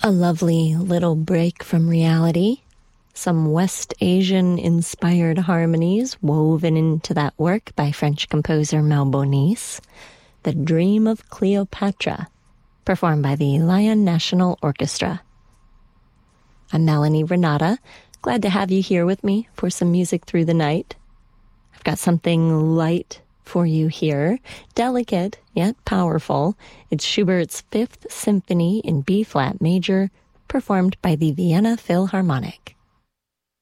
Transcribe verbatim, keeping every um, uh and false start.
A lovely little break from reality. Some West Asian-inspired harmonies woven into that work by French composer Malbonis. The Dream of Cleopatra, performed by the Lyon National Orchestra. I'm Melanie Renata. Glad to have you here with me for some music through the night. I've got something light for you here, delicate yet powerful. It's Schubert's Fifth Symphony in B-flat major, performed by the Vienna Philharmonic.